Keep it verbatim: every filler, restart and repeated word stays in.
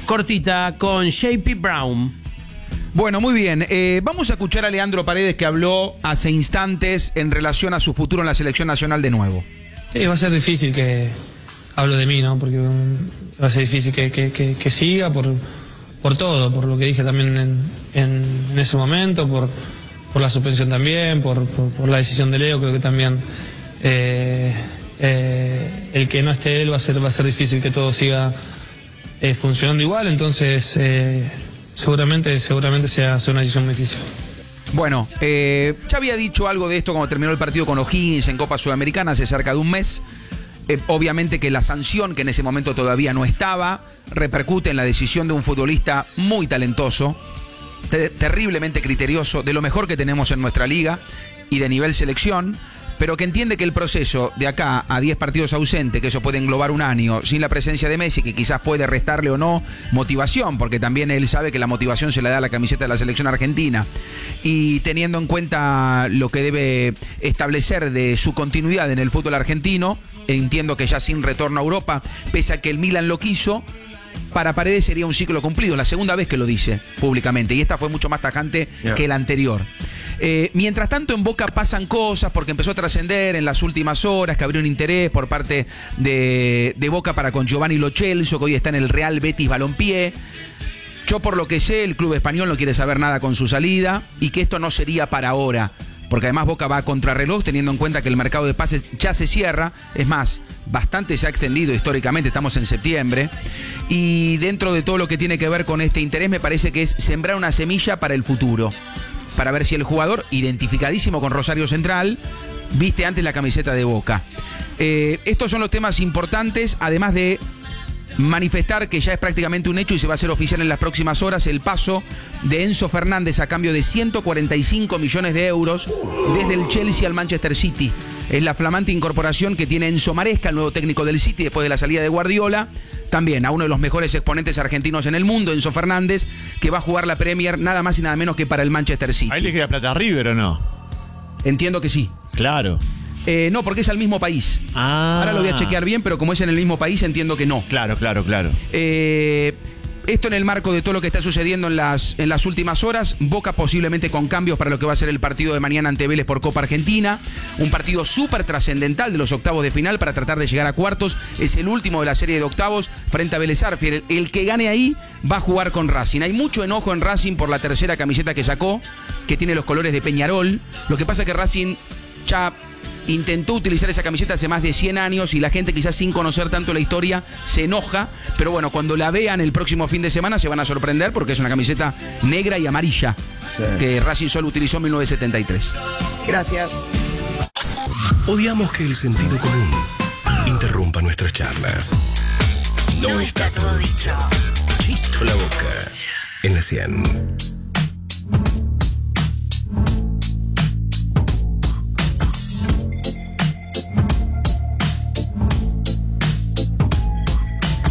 cortita con J P Brown. Bueno, muy bien. Eh, vamos a escuchar a Leandro Paredes, que habló hace instantes en relación a su futuro en la selección nacional de nuevo. Sí, va a ser difícil que hablo de mí, ¿no? Porque um, va a ser difícil que, que, que, que siga por, por todo, por lo que dije también en, en, en ese momento, por, por la suspensión también, por, por, por la decisión de Leo. Creo que también eh, eh, el que no esté él va a ser, va a ser difícil que todo siga eh, funcionando igual. Entonces, eh, seguramente, seguramente sea, sea una decisión muy difícil. Bueno, eh, ya había dicho algo de esto cuando terminó el partido con O'Higgins en Copa Sudamericana hace cerca de un mes. Eh, obviamente que la sanción, que en ese momento todavía no estaba, repercute en la decisión de un futbolista muy talentoso, te- terriblemente criterioso, de lo mejor que tenemos en nuestra liga y de nivel selección, pero que entiende que el proceso de acá a diez partidos ausentes, que eso puede englobar un año, sin la presencia de Messi, que quizás puede restarle o no motivación, porque también él sabe que la motivación se la da a la camiseta de la selección argentina, y teniendo en cuenta lo que debe establecer de su continuidad en el fútbol argentino, entiendo que ya sin retorno a Europa, pese a que el Milan lo quiso, para Paredes sería un ciclo cumplido, la segunda vez que lo dice públicamente, y esta fue mucho más tajante yeah. que la anterior. Eh, mientras tanto en Boca pasan cosas, porque empezó a trascender en las últimas horas que habría un interés por parte de, de Boca para con Giovanni Lo Celso, que hoy está en el Real Betis Balompié. Yo por lo que sé, el club español no quiere saber nada con su salida y que esto no sería para ahora, porque además Boca va a contrarreloj teniendo en cuenta que el mercado de pases ya se cierra. Es más, bastante se ha extendido históricamente, estamos en septiembre, y dentro de todo lo que tiene que ver con este interés me parece que es sembrar una semilla para el futuro, para ver si el jugador, identificadísimo con Rosario Central, viste antes la camiseta de Boca. Eh, estos son los temas importantes, además de manifestar que ya es prácticamente un hecho y se va a hacer oficial en las próximas horas el paso de Enzo Fernández a cambio de ciento cuarenta y cinco millones de euros desde el Chelsea al Manchester City. Es la flamante incorporación que tiene Enzo Maresca, el nuevo técnico del City, después de la salida de Guardiola. También a uno de los mejores exponentes argentinos en el mundo, Enzo Fernández, que va a jugar la Premier nada más y nada menos que para el Manchester City. ¿Ahí le queda plata a River o no? Entiendo que sí. Claro. Eh, no, porque es al mismo país. Ah. Ahora lo voy a chequear bien, pero como es en el mismo país, entiendo que no. Claro, claro, claro. Eh, esto en el marco de todo lo que está sucediendo en las, en las últimas horas. Boca posiblemente con cambios para lo que va a ser el partido de mañana ante Vélez por Copa Argentina. Un partido súper trascendental de los octavos de final para tratar de llegar a cuartos. Es el último de la serie de octavos frente a Vélez Sarsfield. El, el que gane ahí va a jugar con Racing. Hay mucho enojo en Racing por la tercera camiseta que sacó, que tiene los colores de Peñarol. Lo que pasa es que Racing ya intentó utilizar esa camiseta hace más de cien años y la gente, quizás sin conocer tanto la historia, se enoja, pero bueno, cuando la vean el próximo fin de semana se van a sorprender porque es una camiseta negra y amarilla, sí, que Racing solo utilizó en mil novecientos setenta y tres. Gracias. Odiamos que el sentido común interrumpa nuestras charlas. No está todo dicho. Chito la boca en la cien.